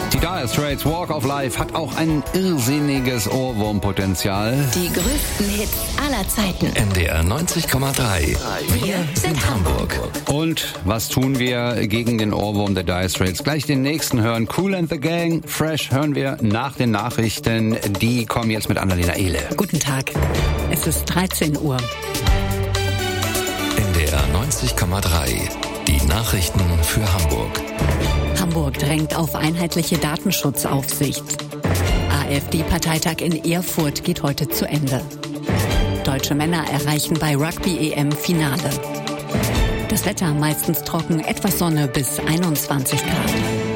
Die Dire Straits Walk of Life hat auch ein irrsinniges Ohrwurmpotenzial. Die größten Hits aller Zeiten. NDR 90,3. Wir sind Hamburg. Und was tun wir gegen den Ohrwurm der Dire Straits? Gleich den nächsten hören. Kool and the Gang. Fresh hören wir nach den Nachrichten. Die kommen jetzt mit Annalena Ehle. Guten Tag. Es ist 13 Uhr. NDR 90,3. Die Nachrichten für Hamburg. Hamburg drängt auf einheitliche Datenschutzaufsicht. AfD-Parteitag in Erfurt geht heute zu Ende. Deutsche Männer erreichen bei Rugby-EM Finale. Das Wetter meistens trocken, etwas Sonne bis 21 Grad.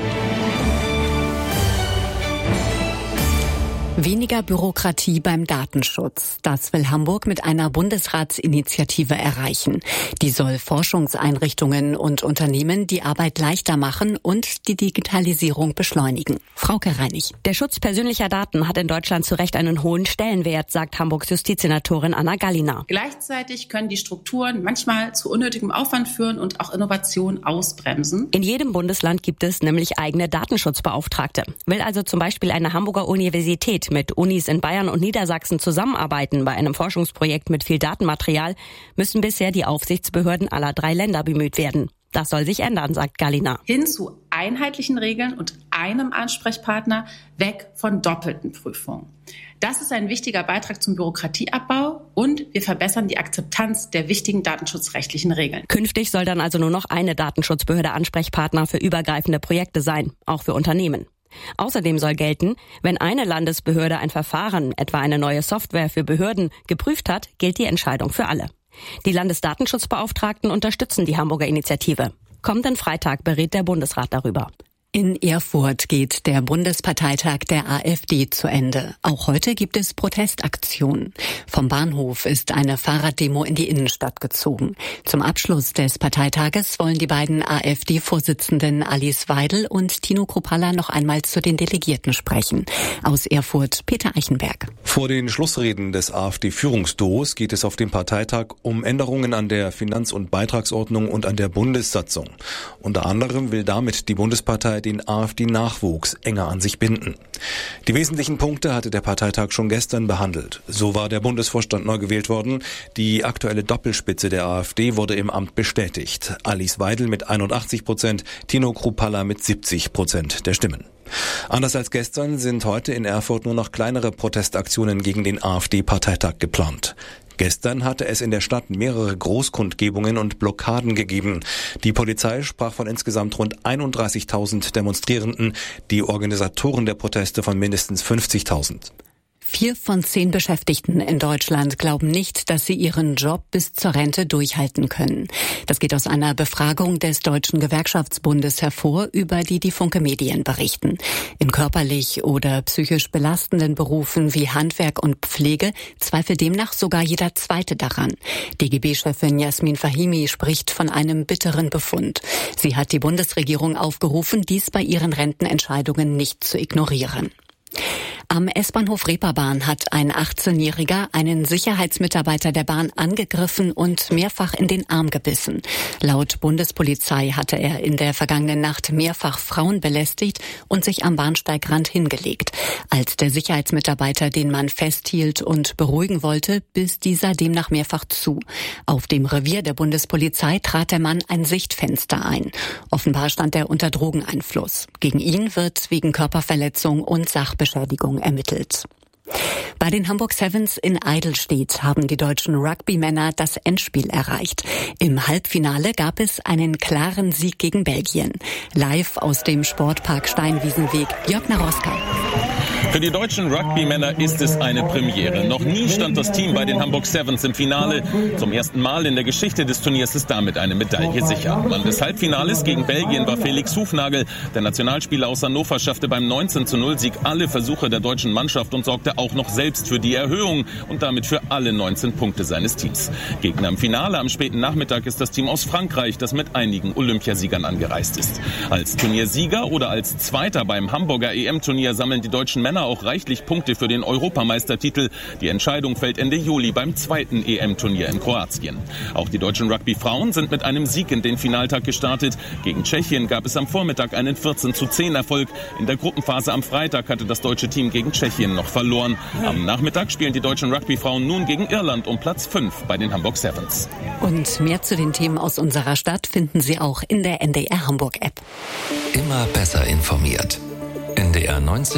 Weniger Bürokratie beim Datenschutz. Das will Hamburg mit einer Bundesratsinitiative erreichen. Die soll Forschungseinrichtungen und Unternehmen die Arbeit leichter machen und die Digitalisierung beschleunigen. Frauke Reinig. Der Schutz persönlicher Daten hat in Deutschland zu Recht einen hohen Stellenwert, sagt Hamburgs Justizsenatorin Anna Gallina. Gleichzeitig können die Strukturen manchmal zu unnötigem Aufwand führen und auch Innovation ausbremsen. In jedem Bundesland gibt es nämlich eigene Datenschutzbeauftragte. Will also zum Beispiel eine Hamburger Universität mit Unis in Bayern und Niedersachsen zusammenarbeiten bei einem Forschungsprojekt mit viel Datenmaterial, müssen bisher die Aufsichtsbehörden aller 3 Länder bemüht werden. Das soll sich ändern, sagt Gallina. Hin zu einheitlichen Regeln und einem Ansprechpartner, weg von doppelten Prüfungen. Das ist ein wichtiger Beitrag zum Bürokratieabbau und wir verbessern die Akzeptanz der wichtigen datenschutzrechtlichen Regeln. Künftig soll dann also nur noch eine Datenschutzbehörde Ansprechpartner für übergreifende Projekte sein, auch für Unternehmen. Außerdem soll gelten, wenn eine Landesbehörde ein Verfahren, etwa eine neue Software für Behörden, geprüft hat, gilt die Entscheidung für alle. Die Landesdatenschutzbeauftragten unterstützen die Hamburger Initiative. Kommenden Freitag berät der Bundesrat darüber. In Erfurt geht der Bundesparteitag der AfD zu Ende. Auch heute gibt es Protestaktionen. Vom Bahnhof ist eine Fahrraddemo in die Innenstadt gezogen. Zum Abschluss des Parteitages wollen die beiden AfD-Vorsitzenden Alice Weidel und Tino Kruppalla noch einmal zu den Delegierten sprechen. Aus Erfurt Peter Eichenberg. Vor den Schlussreden des AfD-Führungsduos geht es auf dem Parteitag um Änderungen an der Finanz- und Beitragsordnung und an der Bundessatzung. Unter anderem will damit die Bundespartei den AfD-Nachwuchs enger an sich binden. Die wesentlichen Punkte hatte der Parteitag schon gestern behandelt. So war der Bundesvorstand neu gewählt worden. Die aktuelle Doppelspitze der AfD wurde im Amt bestätigt. Alice Weidel mit 81%, Tino Kruppalla mit 70% der Stimmen. Anders als gestern sind heute in Erfurt nur noch kleinere Protestaktionen gegen den AfD-Parteitag geplant. Gestern hatte es in der Stadt mehrere Großkundgebungen und Blockaden gegeben. Die Polizei sprach von insgesamt rund 31.000 Demonstrierenden, die Organisatoren der Proteste von mindestens 50.000. 4 von 10 Beschäftigten in Deutschland glauben nicht, dass sie ihren Job bis zur Rente durchhalten können. Das geht aus einer Befragung des Deutschen Gewerkschaftsbundes hervor, über die die Funke Medien berichten. In körperlich oder psychisch belastenden Berufen wie Handwerk und Pflege zweifelt demnach sogar jeder Zweite daran. DGB-Chefin Jasmin Fahimi spricht von einem bitteren Befund. Sie hat die Bundesregierung aufgerufen, dies bei ihren Rentenentscheidungen nicht zu ignorieren. Am S-Bahnhof Reeperbahn hat ein 18-Jähriger einen Sicherheitsmitarbeiter der Bahn angegriffen und mehrfach in den Arm gebissen. Laut Bundespolizei hatte er in der vergangenen Nacht mehrfach Frauen belästigt und sich am Bahnsteigrand hingelegt. Als der Sicherheitsmitarbeiter den Mann festhielt und beruhigen wollte, biss dieser demnach mehrfach zu. Auf dem Revier der Bundespolizei trat der Mann ein Sichtfenster ein. Offenbar stand er unter Drogeneinfluss. Gegen ihn wird wegen Körperverletzung und Sachbeschädigung ermittelt. Bei den Hamburg Sevens in Eidelstedt haben die deutschen Rugby-Männer das Endspiel erreicht. Im Halbfinale gab es einen klaren Sieg gegen Belgien. Live aus dem Sportpark Steinwiesenweg, Jörg Naroska. Für die deutschen Rugby-Männer ist es eine Premiere. Noch nie stand das Team bei den Hamburg Sevens im Finale. Zum ersten Mal in der Geschichte des Turniers ist damit eine Medaille sicher. Mann des Halbfinales gegen Belgien war Felix Hufnagel. Der Nationalspieler aus Hannover schaffte beim 19:0 Sieg alle Versuche der deutschen Mannschaft und sorgte auch noch selbst für die Erhöhung und damit für alle 19 Punkte seines Teams. Gegner im Finale am späten Nachmittag ist das Team aus Frankreich, das mit einigen Olympiasiegern angereist ist. Als Turniersieger oder als Zweiter beim Hamburger EM-Turnier sammeln die deutschen Männer auch reichlich Punkte für den Europameistertitel. Die Entscheidung fällt Ende Juli beim zweiten EM-Turnier in Kroatien. Auch die deutschen Rugby-Frauen sind mit einem Sieg in den Finaltag gestartet. Gegen Tschechien gab es am Vormittag einen 14:10 Erfolg. In der Gruppenphase am Freitag hatte das deutsche Team gegen Tschechien noch verloren. Am Nachmittag spielen die deutschen Rugby-Frauen nun gegen Irland um Platz 5 bei den Hamburg Sevens. Und mehr zu den Themen aus unserer Stadt finden Sie auch in der NDR Hamburg-App. Immer besser informiert. NDR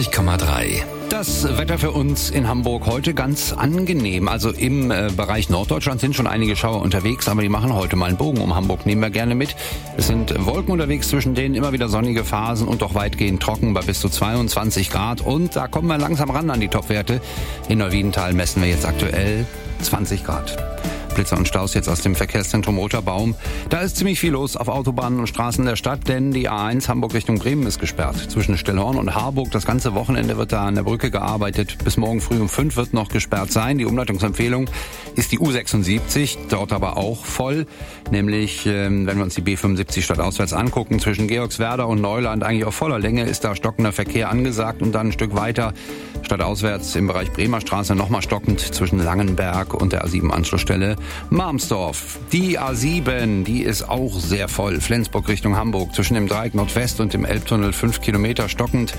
90,3. Das Wetter für uns in Hamburg heute ganz angenehm. Also im Bereich Norddeutschland sind schon einige Schauer unterwegs, aber die machen heute mal einen Bogen um Hamburg. Nehmen wir gerne mit. Es sind Wolken unterwegs, zwischen denen immer wieder sonnige Phasen und doch weitgehend trocken bei bis zu 22 Grad. Und da kommen wir langsam ran an die Topwerte. In Neuwiedental messen wir jetzt aktuell 20 Grad. Blitzer und Staus jetzt aus dem Verkehrszentrum Roter Baum. Da ist ziemlich viel los auf Autobahnen und Straßen der Stadt, denn die A1 Hamburg Richtung Bremen ist gesperrt. Zwischen Stillhorn und Harburg das ganze Wochenende wird da an der Brücke gearbeitet. Bis morgen früh um 5 wird noch gesperrt sein. Die Umleitungsempfehlung ist die U76, dort aber auch voll. Nämlich, wenn wir uns die B75 stadtauswärts angucken, zwischen Georgswerda und Neuland eigentlich auf voller Länge ist da stockender Verkehr angesagt und dann ein Stück weiter stadtauswärts im Bereich Bremer Straße nochmal stockend zwischen Langenberg und der A7-Anschlussstelle Malmsdorf. Die A7, die ist auch sehr voll. Flensburg Richtung Hamburg. Zwischen dem Dreieck Nordwest und dem Elbtunnel 5 Kilometer stockend.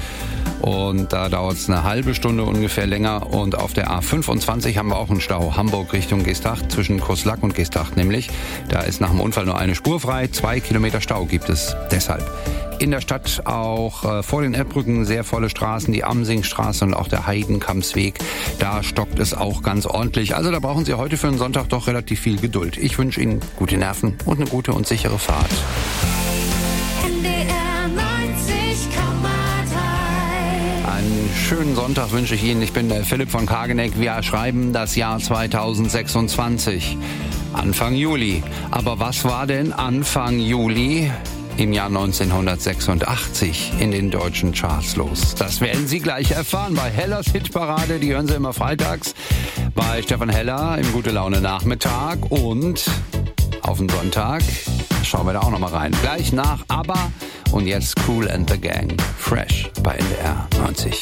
Und da dauert es eine halbe Stunde ungefähr länger. Und auf der A25 haben wir auch einen Stau. Hamburg Richtung Geesthacht, zwischen Kurslack und Geesthacht nämlich. Da ist nach dem Unfall nur eine Spur frei. 2 Kilometer Stau gibt es deshalb. In der Stadt auch vor den Elbbrücken sehr volle Straßen, die Amsingstraße und auch der Heidenkampsweg. Da stockt es auch ganz ordentlich. Also da brauchen Sie heute für einen Sonntag doch relativ viel Geduld. Ich wünsche Ihnen gute Nerven und eine gute und sichere Fahrt. NDR 90,3. Einen schönen Sonntag wünsche ich Ihnen. Ich bin der Philipp von Kageneck. Wir schreiben das Jahr 2026. Anfang Juli. Aber was war denn Anfang Juli im Jahr 1986 in den deutschen Charts los? Das werden Sie gleich erfahren bei Hellers Hitparade. Die hören Sie immer freitags bei Stefan Heller im Gute-Laune-Nachmittag. Und auf den Sonntag schauen wir da auch nochmal rein. Gleich nach ABBA und jetzt Kool and the Gang. Fresh bei NDR 90.